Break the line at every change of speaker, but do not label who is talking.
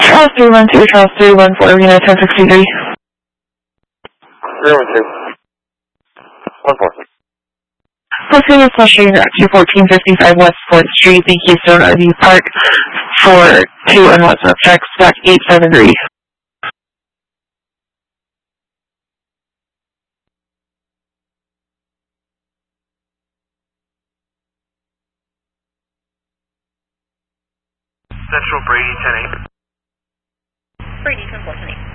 Charles 312, Charles 314, Arena 1063.
312. 14.
Proceed with Flushing to 1455 West 4th Street, the Keystone RV Park, for 2 and West Text, back 873.
Central Brady 10-8.
Brady 10-8.